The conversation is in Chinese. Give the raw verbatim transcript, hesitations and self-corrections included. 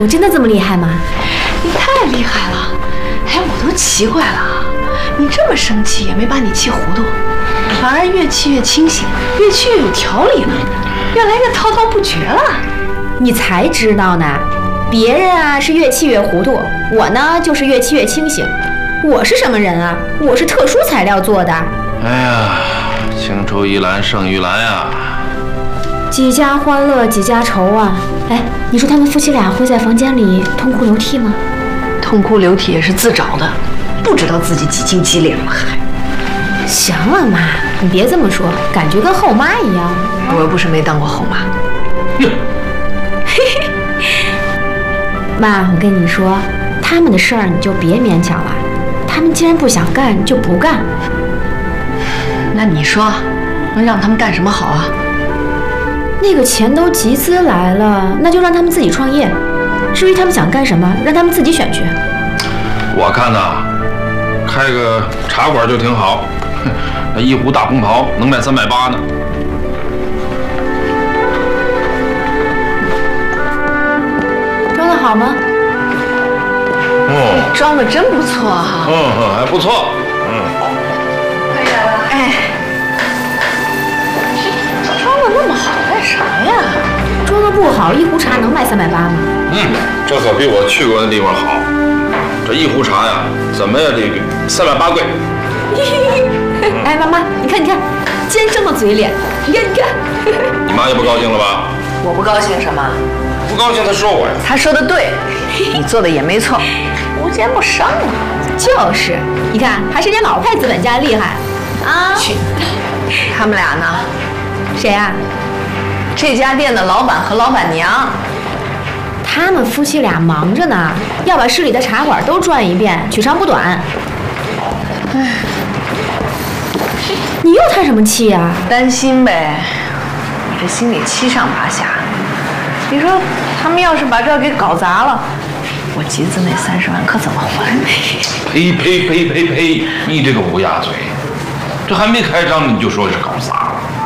我真的这么厉害吗？ 你太厉害了！哎，我都奇怪了，你这么生气也没把你气糊涂，反而越气越清醒，越气越有条理了，越来越滔滔不绝了。 你才知道呢，别人啊是越气越糊涂，我呢就是越气越清醒。我是什么人啊？我是特殊材料做的。 哎呀，情愁意兰胜玉兰呀！ 几家欢乐几家愁啊！哎，你说他们夫妻俩会在房间里痛哭流涕吗？ 痛哭流涕也是自找的，不知道自己几斤几两了还。 行了妈，你别这么说，感觉跟后妈一样。 我又不是没当过后妈。 嘿嘿，妈，我跟你说，他们的事儿你就别勉强了，他们既然不想干就不干。 那你说，能让他们干什么好啊？ 那个钱都集资来了，那就让他们自己创业。至于他们想干什么，让他们自己选去。 我看呐，开个茶馆就挺好，那一壶大红袍能卖三百八呢。 装得好吗？ 哦， 装的真不错哈。 嗯嗯，还不错。嗯。 快点了，哎。装的那么好干啥呀？ 装的不好，一壶茶能卖三百八吗？ 嗯，这可比我去过的地方好。这一壶茶呀，怎么也得三百八贵。 哎，妈妈，你看，你看，奸生的嘴脸，你看，你看。 你妈就不高兴了吧？ 我不高兴什么？ 不高兴，她说我呀。 她说的对，你做的也没错，无奸不商嘛。 就是，你看，还是人家老派资本家厉害啊。 去，他们俩呢？ 谁啊？ 这家店的老板和老板娘。 他们夫妻俩忙着呢，要把市里的茶馆都转一遍，取长补短。唉，你又叹什么气呀？ 担心呗，我这心里七上八下。你说他们要是把这给搞砸了，我集资那三十万可怎么还？ 呸呸呸呸呸！你这个乌鸦嘴，这还没开张你就说是搞砸了。